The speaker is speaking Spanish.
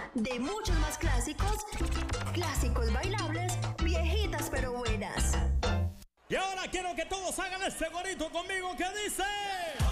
de muchos más clásicos, clásicos bailables, viejitas pero buenas. Y ahora quiero que todos hagan este gorito conmigo que dice...